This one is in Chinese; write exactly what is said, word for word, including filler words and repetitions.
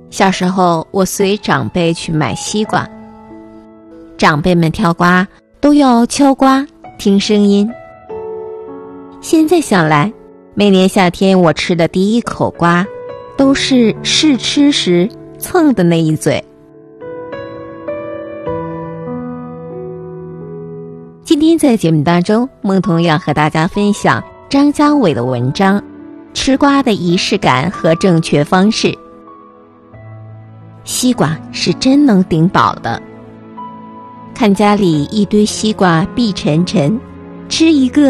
小时候，我随长辈去买西瓜，长辈们挑瓜都要敲瓜听声音。现在想来，每年夏天我吃的第一口瓜，都是试吃时蹭的那一嘴。今天在节目当中，梦彤要和大家分享张家伟的文章《吃瓜的仪式感和正确方式》。西瓜是真能顶饱的，看家里一堆西瓜碧沉沉，吃一个